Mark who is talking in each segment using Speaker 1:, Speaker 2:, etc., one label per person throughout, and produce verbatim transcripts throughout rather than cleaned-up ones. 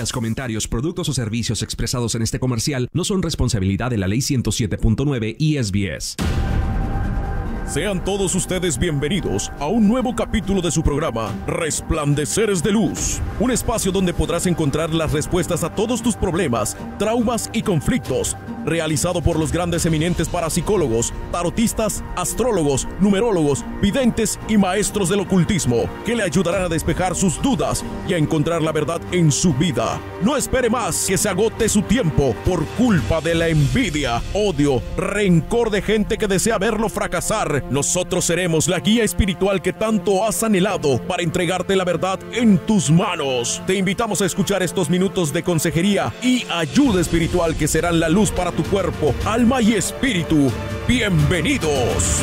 Speaker 1: Ideas, comentarios, productos o servicios expresados en este comercial no son responsabilidad de la Ley ciento siete punto nueve y S B S.
Speaker 2: Sean todos ustedes bienvenidos a un nuevo capítulo de su programa Resplandeceres de Luz, un espacio donde podrás encontrar las respuestas a todos tus problemas, traumas y conflictos, realizado por los grandes eminentes parapsicólogos, tarotistas, astrólogos, numerólogos, videntes y maestros del ocultismo, que le ayudarán a despejar sus dudas y a encontrar la verdad en su vida. No espere más que se agote su tiempo por culpa de la envidia, odio, rencor de gente que desea verlo fracasar. Nosotros seremos la guía espiritual que tanto has anhelado para entregarte la verdad en tus manos. Te invitamos a escuchar estos minutos de consejería y ayuda espiritual que serán la luz para tu cuerpo, alma y espíritu. ¡Bienvenidos!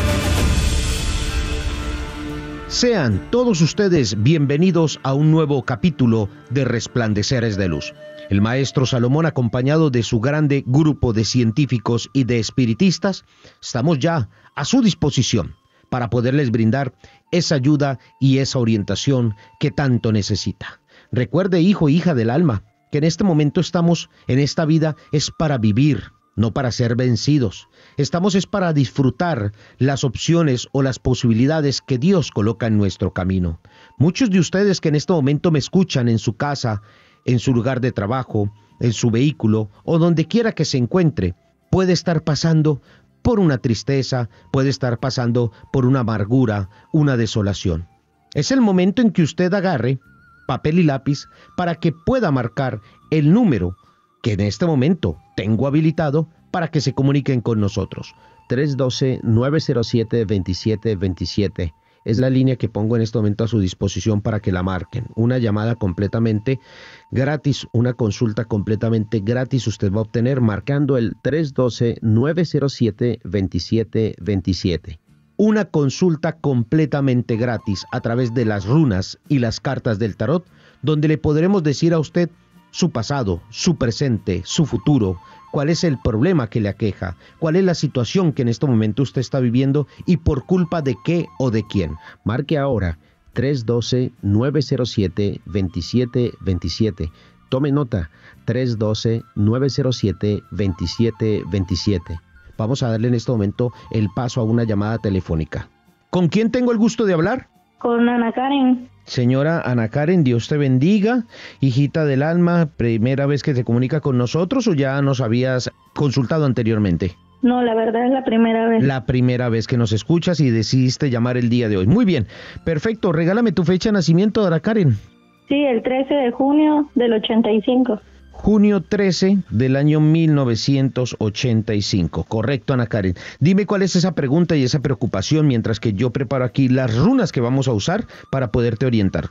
Speaker 3: Sean todos ustedes bienvenidos a un nuevo capítulo de Resplandeceres de Luz. El maestro Salomón, acompañado de su grande grupo de científicos y de espiritistas, estamos ya a su disposición para poderles brindar esa ayuda y esa orientación que tanto necesita. Recuerde, hijo e hija del alma, que en este momento estamos en esta vida es para vivir, no para ser vencidos. Estamos es para disfrutar las opciones o las posibilidades que Dios coloca en nuestro camino. Muchos de ustedes que en este momento me escuchan en su casa, en su lugar de trabajo, en su vehículo o donde quiera que se encuentre, puede estar pasando por una tristeza, puede estar pasando por una amargura, una desolación. Es el momento en que usted agarre papel y lápiz para que pueda marcar el número que en este momento tengo habilitado para que se comuniquen con nosotros. tres uno dos, nueve cero siete, dos siete dos siete. Es la línea que pongo en este momento a su disposición para que la marquen. Una llamada completamente gratis, una consulta completamente gratis usted va a obtener marcando el tres uno dos, nueve cero siete, dos siete dos siete. Una consulta completamente gratis a través de las runas y las cartas del tarot, donde le podremos decir a usted su pasado, su presente, su futuro, cuál es el problema que le aqueja, cuál es la situación que en este momento usted está viviendo y por culpa de qué o de quién. Marque ahora tres uno dos, nueve cero siete, dos siete dos siete. Tome nota, tres uno dos, nueve cero siete, dos siete dos siete. Vamos a darle en este momento el paso a una llamada telefónica. ¿Con quién tengo el gusto de hablar?
Speaker 4: Con Ana Karen.
Speaker 3: Señora Ana Karen, Dios te bendiga, hijita del alma, ¿primera vez que se comunica con nosotros o ya nos habías consultado anteriormente?
Speaker 4: No, la verdad es la primera vez.
Speaker 3: La primera vez que nos escuchas y decidiste llamar el día de hoy. Muy bien, perfecto, regálame tu fecha de nacimiento, Ana Karen.
Speaker 4: Sí, el trece de junio del ochenta y cinco.
Speaker 3: Junio trece del año mil novecientos ochenta y cinco. Correcto, Ana Karen. Dime cuál es esa pregunta y esa preocupación mientras que yo preparo aquí las runas que vamos a usar para poderte orientar.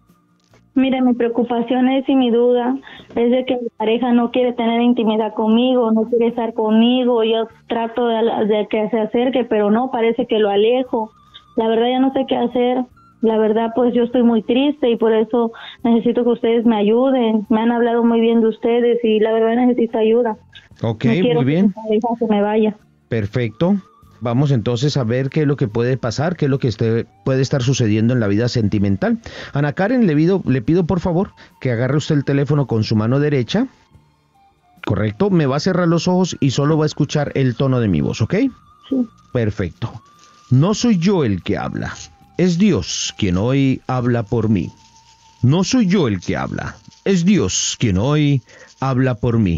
Speaker 4: Mire, mi preocupación es y mi duda es de que mi pareja no quiere tener intimidad conmigo, no quiere estar conmigo. Yo trato de, de que se acerque, pero no, parece que lo alejo. La verdad ya no sé qué hacer. La verdad, pues yo estoy muy triste y por eso necesito que ustedes me ayuden. Me han hablado muy bien de ustedes y la verdad necesito ayuda.
Speaker 3: Ok,
Speaker 4: no quiero
Speaker 3: muy bien.
Speaker 4: Que mi pareja se me vaya.
Speaker 3: Perfecto. Vamos entonces a ver qué es lo que puede pasar, qué es lo que este, puede estar sucediendo en la vida sentimental. Ana Karen, le pido, le pido por favor que agarre usted el teléfono con su mano derecha. Correcto. Me va a cerrar los ojos y solo va a escuchar el tono de mi voz, ¿ok?
Speaker 4: Sí.
Speaker 3: Perfecto. No soy yo el que habla. Es Dios quien hoy habla por mí. No soy yo el que habla. Es Dios quien hoy habla por mí.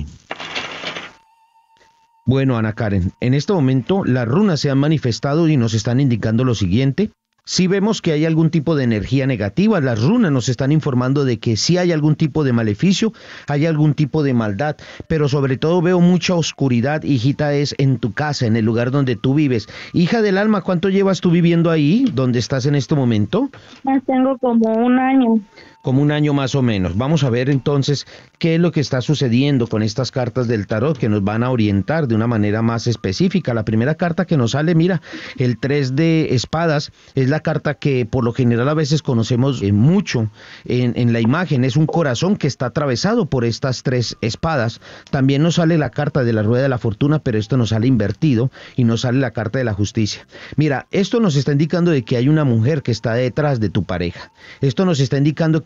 Speaker 3: Bueno, Ana Karen, en este momento las runas se han manifestado y nos están indicando lo siguiente. Si vemos que hay algún tipo de energía negativa, las runas nos están informando de que sí hay algún tipo de maleficio, hay algún tipo de maldad, pero sobre todo veo mucha oscuridad, hijita, es en tu casa, en el lugar donde tú vives. Hija del alma, ¿cuánto llevas tú viviendo ahí, donde estás en este momento?
Speaker 4: Más tengo como un año.
Speaker 3: Como un año más o menos. Vamos a ver entonces qué es lo que está sucediendo con estas cartas del tarot que nos van a orientar de una manera más específica. La primera carta que nos sale, mira, el tres de espadas, es la carta que por lo general a veces conocemos eh, mucho en, en la imagen. Es un corazón que está atravesado por estas tres espadas. También nos sale la carta de la rueda de la fortuna, pero esto nos sale invertido y nos sale la carta de la justicia. Mira, esto nos está indicando de que hay una mujer que está detrás de tu pareja. Esto nos está indicando que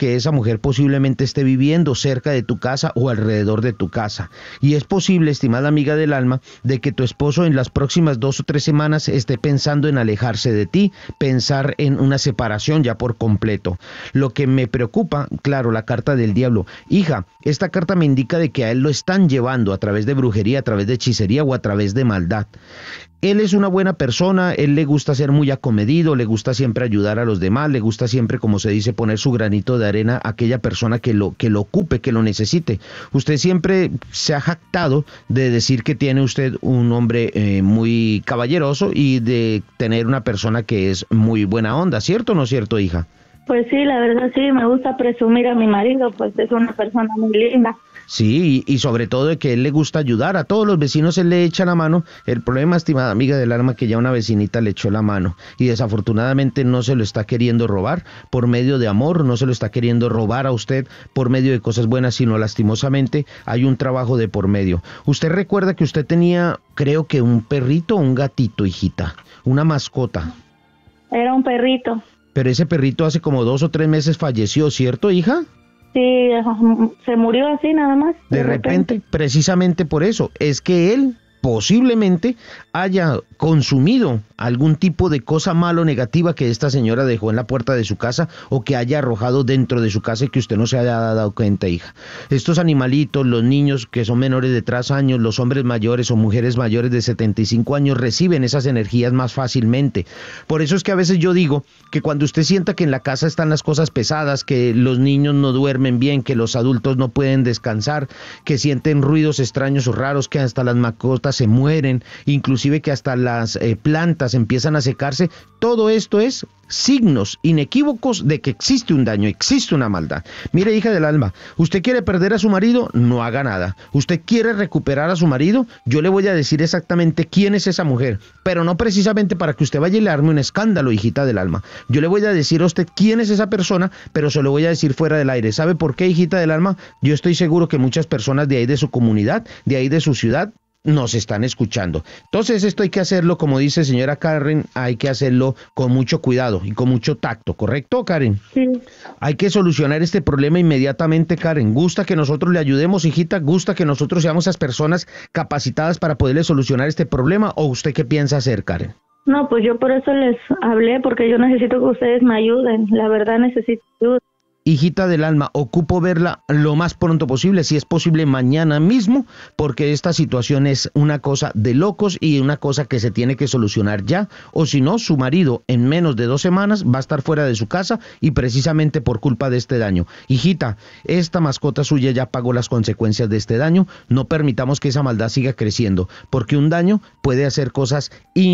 Speaker 3: que esa mujer posiblemente esté viviendo cerca de tu casa o alrededor de tu casa. Y es posible, estimada amiga del alma, de que tu esposo en las próximas dos o tres semanas esté pensando en alejarse de ti, pensar en una separación ya por completo. Lo que me preocupa, claro, la carta del diablo. Hija, esta carta me indica de que a él lo están llevando a través de brujería, a través de hechicería o a través de maldad. Él es una buena persona, él le gusta ser muy acomedido, le gusta siempre ayudar a los demás, le gusta siempre, como se dice, poner su granito de arena a aquella persona que lo, que lo ocupe, que lo necesite. Usted siempre se ha jactado de decir que tiene usted un hombre eh, muy caballeroso y de tener una persona que es muy buena onda, ¿cierto o no es cierto, hija?
Speaker 4: Pues sí, la verdad sí, me gusta presumir a mi marido, pues es una persona muy linda.
Speaker 3: Sí, y, y sobre todo de que él le gusta ayudar a todos los vecinos, él le echa la mano. El problema, estimada amiga del alma, que ya una vecinita le echó la mano y desafortunadamente no se lo está queriendo robar por medio de amor, no se lo está queriendo robar a usted por medio de cosas buenas, sino lastimosamente hay un trabajo de por medio. Usted recuerda que usted tenía, creo que un perrito o un gatito, hijita, una mascota.
Speaker 4: Era un perrito.
Speaker 3: Pero ese perrito hace como dos o tres meses falleció, ¿cierto, hija?
Speaker 4: Sí, se murió así nada más.
Speaker 3: De, de repente, repente, precisamente por eso, es que él posiblemente haya consumido algún tipo de cosa malo o negativa que esta señora dejó en la puerta de su casa o que haya arrojado dentro de su casa y que usted no se haya dado cuenta, hija. Estos animalitos, los niños que son menores de tres años, los hombres mayores o mujeres mayores de setenta y cinco años reciben esas energías más fácilmente. Por eso es que a veces yo digo que cuando usted sienta que en la casa están las cosas pesadas, que los niños no duermen bien, que los adultos no pueden descansar, que sienten ruidos extraños o raros, que hasta las mascotas se mueren, inclusive que hasta las eh, plantas empiezan a secarse, todo esto es signos inequívocos de que existe un daño, existe una maldad. Mire, hija del alma, usted quiere perder a su marido, no haga nada. Usted quiere recuperar a su marido, yo le voy a decir exactamente quién es esa mujer, pero no precisamente para que usted vaya y le arme un escándalo, hijita del alma. Yo le voy a decir a usted quién es esa persona, pero se lo voy a decir fuera del aire. ¿Sabe por qué, hijita del alma? Yo estoy seguro que muchas personas de ahí de su comunidad, de ahí de su ciudad, nos están escuchando. Entonces esto hay que hacerlo, como dice señora Karen, hay que hacerlo con mucho cuidado y con mucho tacto, ¿correcto, Karen?
Speaker 4: Sí.
Speaker 3: Hay que solucionar este problema inmediatamente, Karen. ¿Gusta que nosotros le ayudemos, hijita? ¿Gusta que nosotros seamos esas personas capacitadas para poderle solucionar este problema? ¿O usted qué piensa hacer, Karen?
Speaker 4: No, pues yo por eso les hablé, porque yo necesito que ustedes me ayuden. La verdad necesito ayuda.
Speaker 3: Hijita del alma, ocupo verla lo más pronto posible, si es posible mañana mismo, porque esta situación es una cosa de locos y una cosa que se tiene que solucionar ya, o si no, su marido en menos de dos semanas va a estar fuera de su casa y precisamente por culpa de este daño. Hijita, esta mascota suya ya pagó las consecuencias de este daño, no permitamos que esa maldad siga creciendo, porque un daño puede hacer cosas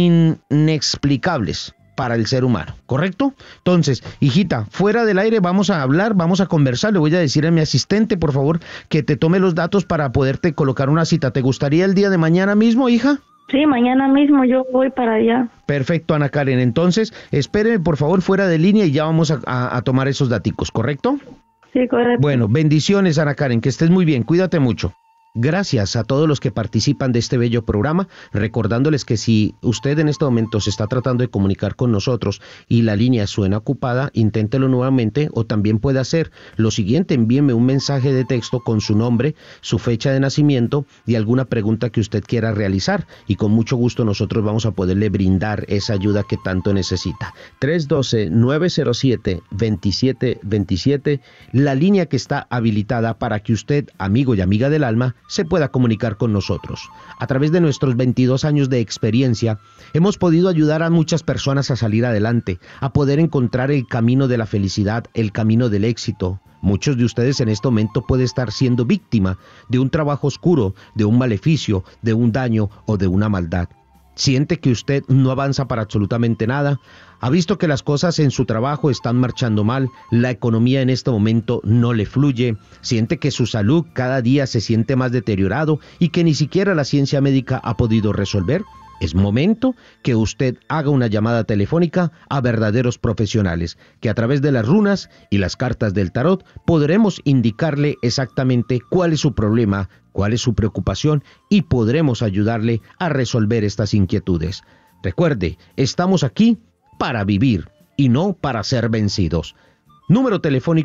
Speaker 3: inexplicables para el ser humano, ¿correcto? Entonces, hijita, fuera del aire vamos a hablar, vamos a conversar, le voy a decir a mi asistente, por favor, que te tome los datos para poderte colocar una cita. ¿Te gustaría el día de mañana mismo, hija?
Speaker 4: Sí, mañana mismo yo voy para allá.
Speaker 3: Perfecto, Ana Karen, entonces, espéreme por favor fuera de línea y ya vamos a, a, a tomar esos daticos, ¿correcto?
Speaker 4: Sí, correcto.
Speaker 3: Bueno, bendiciones, Ana Karen, que estés muy bien, cuídate mucho. Gracias a todos los que participan de este bello programa, recordándoles que si usted en este momento se está tratando de comunicar con nosotros y la línea suena ocupada, inténtelo nuevamente o también puede hacer lo siguiente, envíeme un mensaje de texto con su nombre, su fecha de nacimiento y alguna pregunta que usted quiera realizar y con mucho gusto nosotros vamos a poderle brindar esa ayuda que tanto necesita. tres uno dos, nueve cero siete, dos siete dos siete, la línea que está habilitada para que usted, amigo y amiga del alma, se pueda comunicar con nosotros. A través de nuestros veintidós años de experiencia, hemos podido ayudar a muchas personas a salir adelante, a poder encontrar el camino de la felicidad, el camino del éxito. Muchos de ustedes en este momento pueden estar siendo víctima de un trabajo oscuro, de un maleficio, de un daño o de una maldad. ¿Siente que usted no avanza para absolutamente nada? ¿Ha visto que las cosas en su trabajo están marchando mal? ¿La economía en este momento no le fluye? ¿Siente que su salud cada día se siente más deteriorado y que ni siquiera la ciencia médica ha podido resolver? Es momento que usted haga una llamada telefónica a verdaderos profesionales, que a través de las runas y las cartas del tarot podremos indicarle exactamente cuál es su problema, cuál es su preocupación y podremos ayudarle a resolver estas inquietudes. Recuerde, estamos aquí para vivir y no para ser vencidos. Número telefónico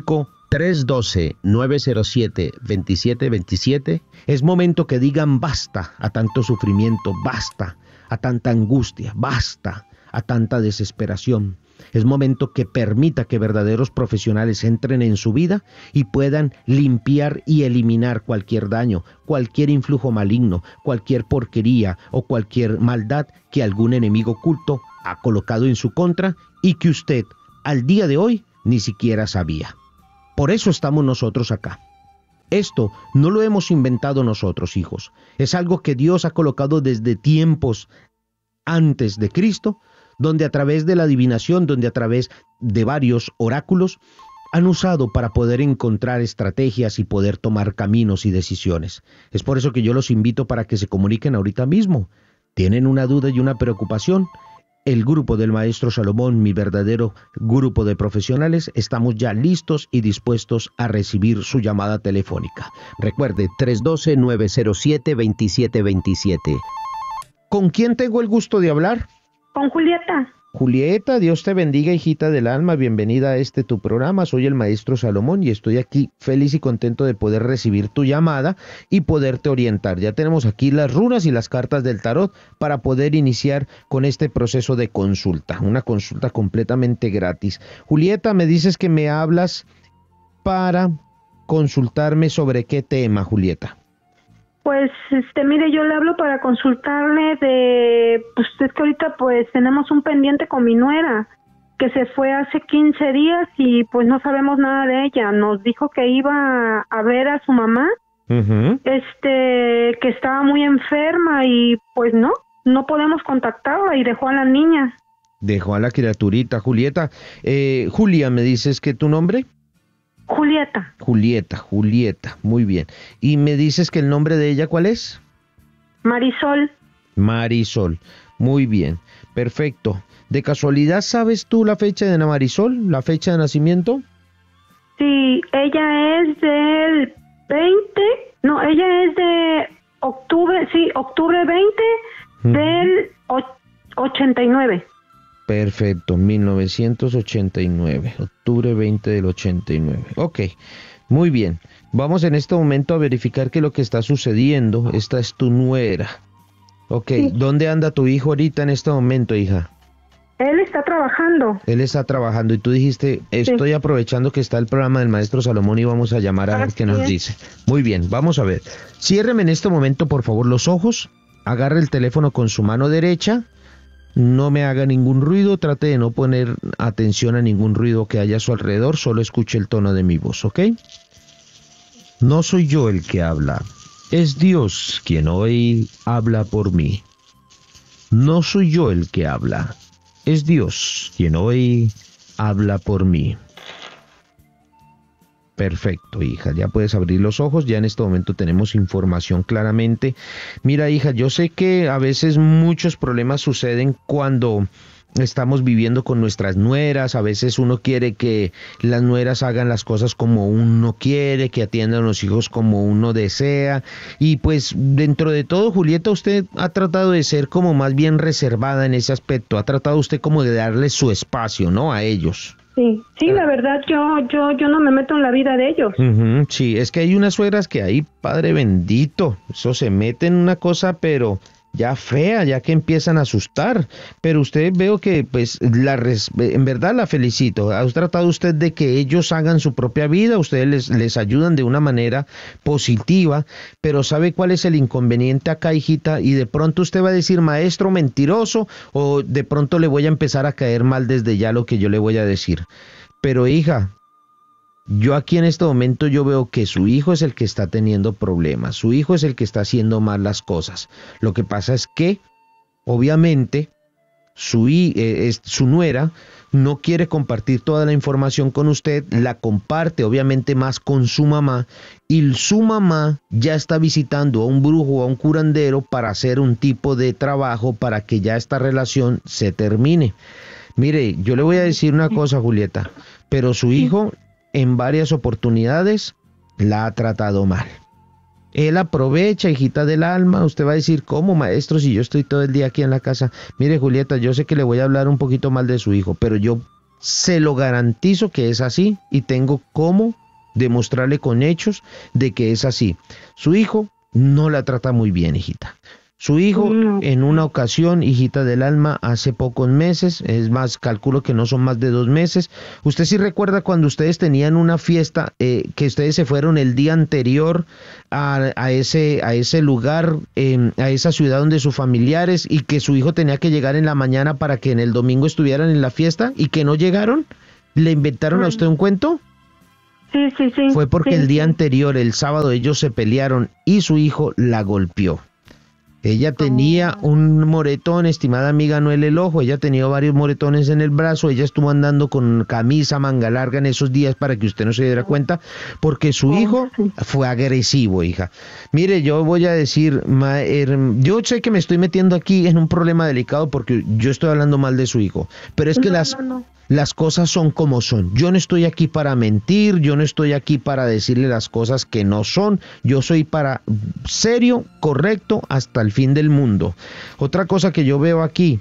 Speaker 3: tres uno dos, nueve cero siete, dos siete dos siete. Es momento que digan basta a tanto sufrimiento, basta a tanta angustia, basta a tanta desesperación. Es momento que permita que verdaderos profesionales entren en su vida y puedan limpiar y eliminar cualquier daño, cualquier influjo maligno, cualquier porquería o cualquier maldad que algún enemigo oculto ha colocado en su contra y que usted al día de hoy ni siquiera sabía. Por eso estamos nosotros acá. Esto no lo hemos inventado nosotros, hijos. Es algo que Dios ha colocado desde tiempos antes de Cristo, donde a través de la adivinación, donde a través de varios oráculos, han usado para poder encontrar estrategias y poder tomar caminos y decisiones. Es por eso que yo los invito para que se comuniquen ahorita mismo. ¿Tienen una duda y una preocupación? El grupo del Maestro Salomón, mi verdadero grupo de profesionales, estamos ya listos y dispuestos a recibir su llamada telefónica. Recuerde, tres uno dos, nueve cero siete, dos siete dos siete. ¿Con quién tengo el gusto de hablar?
Speaker 5: Con Julieta.
Speaker 3: Julieta, Dios te bendiga, hijita del alma, bienvenida a este tu programa. Soy el Maestro Salomón y estoy aquí feliz y contento de poder recibir tu llamada y poderte orientar. Ya tenemos aquí las runas y las cartas del tarot para poder iniciar con este proceso de consulta, una consulta completamente gratis. Julieta, me dices que me hablas para consultarme sobre qué tema, Julieta.
Speaker 5: Pues, este, mire, yo le hablo para consultarle de, pues es que ahorita pues tenemos un pendiente con mi nuera, que se fue hace quince días y pues no sabemos nada de ella. Nos dijo que iba a ver a su mamá, uh-huh. este, que estaba muy enferma y pues no, no podemos contactarla y dejó a la niña.
Speaker 3: Dejó a la criaturita, Julieta. Eh, Julia, ¿me dices que tu nombre?
Speaker 5: Julieta.
Speaker 3: Julieta, Julieta, muy bien. ¿Y me dices que el nombre de ella cuál es?
Speaker 5: Marisol.
Speaker 3: Marisol, muy bien, perfecto. ¿De casualidad sabes tú la fecha de Ana Marisol, la fecha de nacimiento?
Speaker 5: Sí, ella es del veinte, no, ella es de octubre, sí, octubre veinte uh-huh. del ochenta y nueve.
Speaker 3: Perfecto, mil novecientos ochenta y nueve, octubre veinte del ochenta y nueve. Ok, muy bien. Vamos en este momento a verificar qué es lo que está sucediendo. Esta es tu nuera. Ok, sí. ¿Dónde anda tu hijo ahorita en este momento, hija?
Speaker 5: Él está trabajando.
Speaker 3: Él está trabajando y tú dijiste, estoy sí. aprovechando que está el programa del Maestro Salomón y vamos a llamar a Así ver qué nos es. dice. Muy bien, vamos a ver. Ciérreme en este momento, por favor, los ojos. Agarre el teléfono con su mano derecha. No me haga ningún ruido, trate de no poner atención a ningún ruido que haya a su alrededor, solo escuche el tono de mi voz, ¿ok? No soy yo el que habla, es Dios quien hoy habla por mí. No soy yo el que habla, es Dios quien hoy habla por mí. Perfecto, hija, ya puedes abrir los ojos, ya en este momento tenemos información claramente. Mira, hija, yo sé que a veces muchos problemas suceden cuando estamos viviendo con nuestras nueras. A veces uno quiere que las nueras hagan las cosas como uno quiere, que atiendan a los hijos como uno desea. Y pues dentro de todo, Julieta, usted ha tratado de ser como más bien reservada en ese aspecto. Ha tratado usted como de darles su espacio, ¿no? A ellos.
Speaker 5: Sí, sí, la verdad yo yo yo no me meto en la vida de ellos.
Speaker 3: Uh-huh, sí, es que hay unas suegras que ahí, padre bendito, eso se mete en una cosa, pero ya fea, ya que empiezan a asustar. Pero usted veo que, pues, la res, en verdad la felicito. ¿Ha tratado usted de que ellos hagan su propia vida? Ustedes les, les ayudan de una manera positiva, pero ¿sabe cuál es el inconveniente acá, hijita? Y de pronto usted va a decir, maestro mentiroso, o de pronto le voy a empezar a caer mal desde ya lo que yo le voy a decir. Pero, hija, yo aquí en este momento yo veo que su hijo es el que está teniendo problemas, su hijo es el que está haciendo mal las cosas. Lo que pasa es que, obviamente, su, eh, su nuera no quiere compartir toda la información con usted, la comparte obviamente más con su mamá, y su mamá ya está visitando a un brujo o a un curandero para hacer un tipo de trabajo para que ya esta relación se termine. Mire, yo le voy a decir una cosa, Julieta, pero su hijo en varias oportunidades la ha tratado mal. Él aprovecha, hijita del alma. Usted va a decir, ¿cómo, maestro, si yo estoy todo el día aquí en la casa? Mire, Julieta, yo sé que le voy a hablar un poquito mal de su hijo, pero yo se lo garantizo que es así y tengo cómo demostrarle con hechos de que es así. Su hijo no la trata muy bien, hijita. Su hijo en una ocasión, hijita del alma, hace pocos meses, es más, calculo que no son más de dos meses, usted sí recuerda cuando ustedes tenían una fiesta, eh, que ustedes se fueron el día anterior a, a, ese, a ese lugar, eh, a esa ciudad donde sus familiares, y que su hijo tenía que llegar en la mañana para que en el domingo estuvieran en la fiesta, y que no llegaron? ¿Le inventaron a usted un cuento?
Speaker 5: Sí, sí, sí.
Speaker 3: Fue porque
Speaker 5: sí,
Speaker 3: el día
Speaker 5: sí.
Speaker 3: anterior, el sábado, ellos se pelearon y su hijo la golpeó. Ella tenía un moretón, estimada amiga, no en el ojo, ella tenía varios moretones en el brazo, ella estuvo andando con camisa manga larga en esos días para que usted no se diera cuenta, porque su hijo fue agresivo, hija. Mire, yo voy a decir, ma, er, yo sé que me estoy metiendo aquí en un problema delicado porque yo estoy hablando mal de su hijo, pero es que
Speaker 5: No,
Speaker 3: las...
Speaker 5: no, no.
Speaker 3: Las cosas son como son. Yo no estoy aquí para mentir, yo no estoy aquí para decirle las cosas que no son. Yo soy para serio, correcto, hasta el fin del mundo. Otra cosa que yo veo aquí,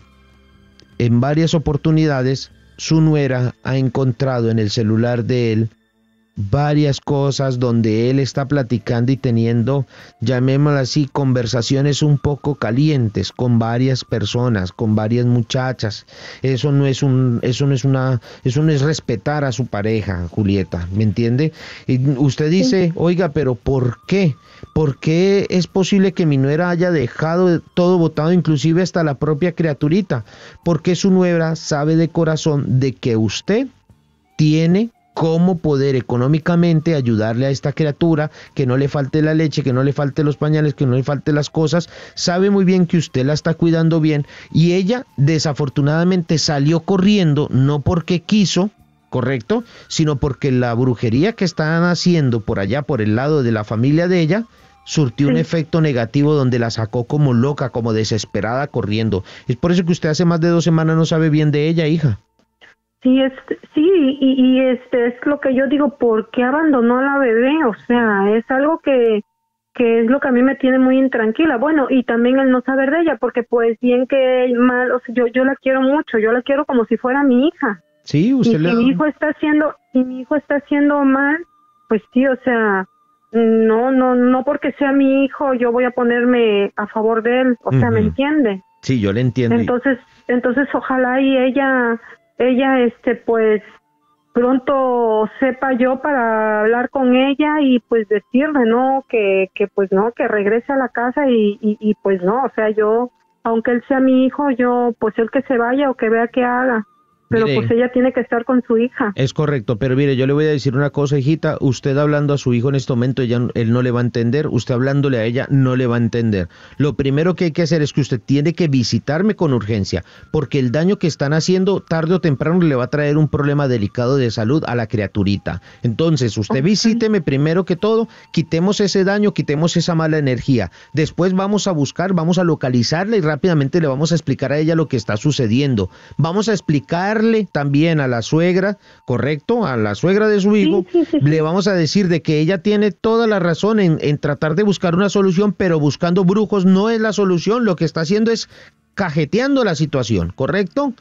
Speaker 3: en varias oportunidades, su nuera ha encontrado en el celular de él varias cosas donde él está platicando y teniendo, llamémoslo así, conversaciones un poco calientes con varias personas, con varias muchachas. Eso no es un, eso no es una, eso no es respetar a su pareja, Julieta, ¿me entiende? Y usted dice, sí. Oiga, pero ¿por qué? ¿Por qué es posible que mi nuera haya dejado todo botado, inclusive hasta la propia criaturita? Porque su nuera sabe de corazón de que usted tiene cómo poder económicamente ayudarle a esta criatura, que no le falte la leche, que no le falte los pañales, que no le falte las cosas. Sabe muy bien que usted la está cuidando bien y ella desafortunadamente salió corriendo, no porque quiso, correcto, sino porque la brujería que están haciendo por allá, por el lado de la familia de ella, surtió sí. un efecto negativo donde la sacó como loca, como desesperada corriendo. Es por eso que usted hace más de dos semanas no sabe bien de ella, hija.
Speaker 5: Sí, es, sí, y, y este es lo que yo digo, ¿por qué abandonó a la bebé? O sea, es algo que, que es lo que a mí me tiene muy intranquila. Bueno, y también el no saber de ella, porque pues bien que mal, o sea, yo, yo la quiero mucho, yo la quiero como si fuera mi hija.
Speaker 3: Sí, usted
Speaker 5: y
Speaker 3: le...
Speaker 5: si mi hijo está haciendo, si mi hijo está haciendo mal, pues sí, o sea, no, no, no porque sea mi hijo, yo voy a ponerme a favor de él, o sea,
Speaker 3: uh-huh.
Speaker 5: ¿me entiende?
Speaker 3: Sí, yo le entiendo.
Speaker 5: Entonces, entonces ojalá y ella... ella este pues pronto sepa yo para hablar con ella y pues decirle no que que pues no que regrese a la casa y, y y pues no, o sea, yo aunque él sea mi hijo, yo pues él que se vaya o que vea qué haga. Pero mire, pues ella tiene que estar con su hija.
Speaker 3: Es correcto, pero mire, yo le voy a decir una cosa, hijita, usted hablando a su hijo en este momento, ella, él no le va a entender, usted hablándole a ella no le va a entender. Lo primero que hay que hacer es que usted tiene que visitarme con urgencia, porque el daño que están haciendo tarde o temprano le va a traer un problema delicado de salud a la criaturita. Entonces, usted okay. visíteme primero que todo, quitemos ese daño, quitemos esa mala energía. Después vamos a buscar, vamos a localizarla y rápidamente le vamos a explicar a ella lo que está sucediendo. Vamos a explicar también a la suegra, correcto, a la suegra de su hijo, sí, sí, sí. le vamos a decir de que ella tiene toda la razón en, en tratar de buscar una solución, pero buscando brujos no es la solución, lo que está haciendo es cajeteando la situación, ¿correcto?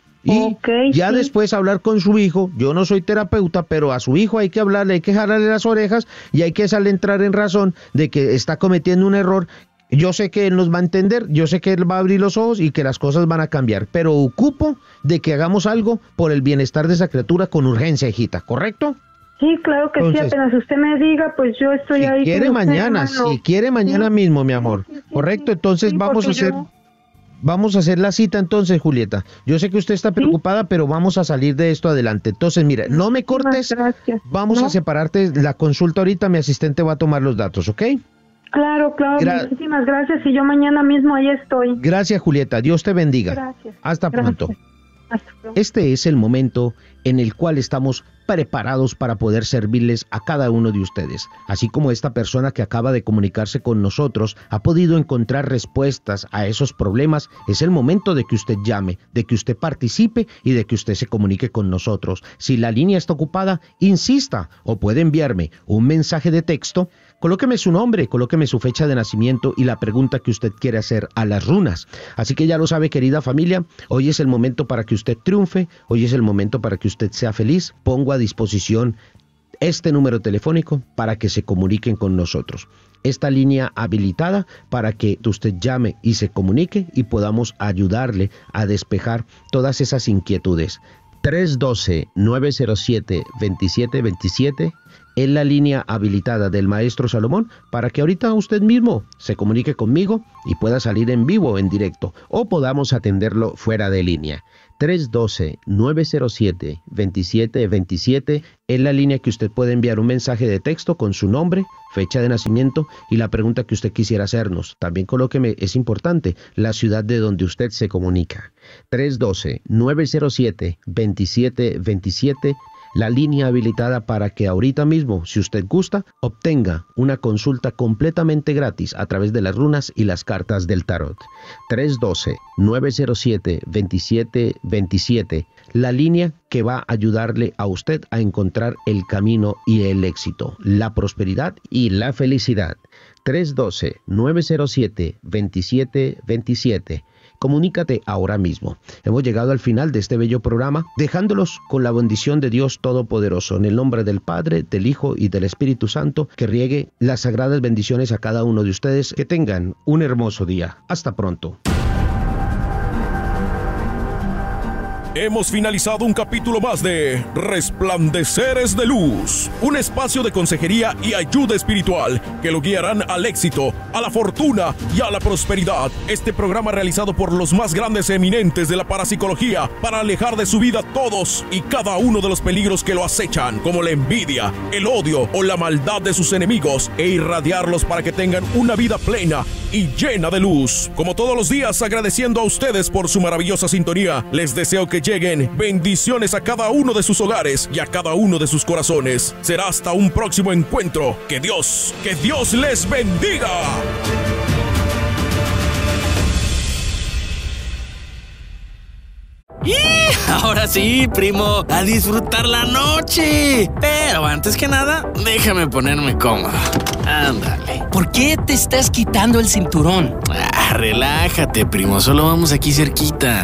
Speaker 3: Y okay, ya sí. después hablar con su hijo, yo no soy terapeuta, pero a su hijo hay que hablarle, hay que jalarle las orejas y hay que hacerle entrar en razón de que está cometiendo un error. Yo sé que él nos va a entender, yo sé que él va a abrir los ojos y que las cosas van a cambiar, pero ocupo de que hagamos algo por el bienestar de esa criatura con urgencia, hijita, ¿correcto?
Speaker 5: Sí, claro que Entonces, sí, apenas usted me diga, pues yo estoy
Speaker 3: si
Speaker 5: ahí.
Speaker 3: Si quiere mañana, usted, si quiere mañana sí. mismo, mi amor, sí, sí, sí, ¿correcto? Entonces sí, vamos a hacer... Yo... Vamos a hacer la cita entonces, Julieta. Yo sé que usted está preocupada, ¿sí? pero vamos a salir de esto adelante. Entonces, mira, no me cortes,
Speaker 5: Gracias.
Speaker 3: vamos
Speaker 5: ¿No?
Speaker 3: a separarte la consulta ahorita, mi asistente va a tomar los datos, ¿ok?
Speaker 5: Claro, claro, Gra muchísimas gracias y yo mañana mismo ahí estoy.
Speaker 3: Gracias, Julieta, Dios te bendiga.
Speaker 5: Gracias.
Speaker 3: Hasta
Speaker 5: gracias.
Speaker 3: pronto.
Speaker 5: Hasta pronto.
Speaker 3: Este es el momento en el cual estamos preparados para poder servirles a cada uno de ustedes. Así como esta persona que acaba de comunicarse con nosotros ha podido encontrar respuestas a esos problemas, es el momento de que usted llame, de que usted participe y de que usted se comunique con nosotros. Si la línea está ocupada, insista o puede enviarme un mensaje de texto. Colóqueme su nombre, colóqueme su fecha de nacimiento y la pregunta que usted quiere hacer a las runas. Así que ya lo sabe, querida familia, hoy es el momento para que usted triunfe, hoy es el momento para que usted sea feliz. Pongo a disposición este número telefónico para que se comuniquen con nosotros. Esta línea habilitada para que usted llame y se comunique y podamos ayudarle a despejar todas esas inquietudes. tres uno dos, nueve cero siete, dos siete dos siete es la línea habilitada del Maestro Salomón para que ahorita usted mismo se comunique conmigo y pueda salir en vivo, en directo, o podamos atenderlo fuera de línea. tres uno dos, nueve cero siete, dos siete dos siete es la línea que usted puede enviar un mensaje de texto con su nombre, fecha de nacimiento y la pregunta que usted quisiera hacernos. También colóqueme, es importante, la ciudad de donde usted se comunica. tres uno dos, nueve cero siete, dos siete dos siete, la línea habilitada para que ahorita mismo, si usted gusta, obtenga una consulta completamente gratis a través de las runas y las cartas del tarot. tres uno dos, nueve cero siete, dos siete dos siete, la línea que va a ayudarle a usted a encontrar el camino y el éxito, la prosperidad y la felicidad. tres uno dos, nueve cero siete, dos siete dos siete. Comunícate ahora mismo. Hemos llegado al final de este bello programa, dejándolos con la bendición de Dios Todopoderoso, en el nombre del Padre, del Hijo y del Espíritu Santo, que riegue las sagradas bendiciones a cada uno de ustedes. Que tengan un hermoso día. Hasta pronto.
Speaker 2: Hemos finalizado un capítulo más de Resplandeceres de Luz, un espacio de consejería y ayuda espiritual que lo guiarán al éxito, a la fortuna y a la prosperidad. Este programa realizado por los más grandes eminentes de la parapsicología para alejar de su vida todos y cada uno de los peligros que lo acechan, como la envidia, el odio o la maldad de sus enemigos, e irradiarlos para que tengan una vida plena y llena de luz. Como todos los días, agradeciendo a ustedes por su maravillosa sintonía, les deseo que lleguen bendiciones a cada uno de sus hogares y a cada uno de sus corazones. Será hasta un próximo encuentro. Que Dios, que Dios les bendiga.
Speaker 6: ¡Y! Ahora sí, primo, a disfrutar la noche. Pero antes que nada, déjame ponerme cómodo. Ándale.
Speaker 7: ¿Por qué te estás quitando el cinturón?
Speaker 6: Ah, relájate, primo, solo vamos aquí cerquita.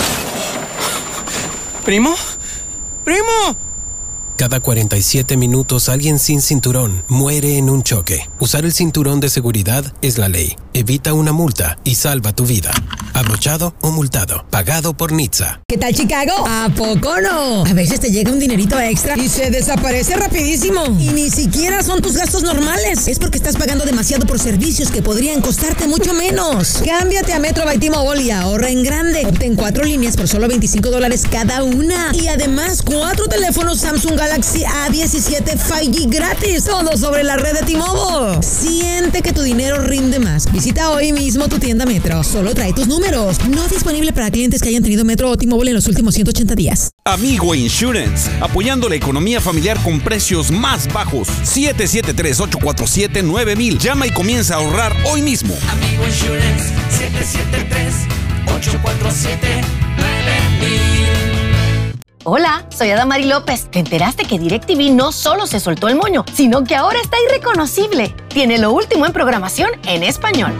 Speaker 7: ¿Primo? ¡Primo!
Speaker 8: Cada cuarenta y siete minutos alguien sin cinturón muere en un choque. Usar el cinturón de seguridad es la ley. Evita una multa y salva tu vida. Abrochado o multado. Pagado por N H T S A.
Speaker 9: ¿Qué tal, Chicago? ¿A poco no? A veces te llega un dinerito extra y se desaparece rapidísimo. Y ni siquiera son tus gastos normales. Es porque estás pagando demasiado por servicios que podrían costarte mucho menos. Cámbiate a Metro by T-Mobile y ahorra en grande. Obtén cuatro líneas por solo veinticinco dólares cada una. Y además, cuatro teléfonos Samsung Galaxy A diecisiete cinco G gratis. Todo sobre la red de T-Mobile. Siente que tu dinero rinde más. Visita hoy mismo tu tienda Metro. Solo trae tus números. No disponible para clientes que hayan tenido Metro o T-Mobile en los últimos ciento ochenta días.
Speaker 10: Amigo Insurance, apoyando la economía familiar con precios más bajos. siete siete tres, ocho cuatro siete, nueve mil. Llama y comienza a ahorrar hoy mismo.
Speaker 11: Amigo Insurance, siete siete tres, ocho cuatro siete, nueve mil.
Speaker 12: Hola, soy Adamari López. ¿Te enteraste que DirecTV no solo se soltó el moño, sino que ahora está irreconocible? Tiene lo último en programación en español.